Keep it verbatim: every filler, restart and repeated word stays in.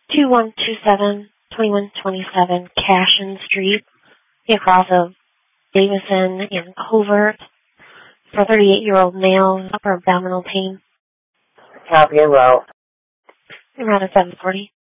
two one two seven, two one two seven Cashin Street, across of Davison and Covert, for a thirty-eight-year-old male, upper abdominal pain. Copy and route. Around at seven forty.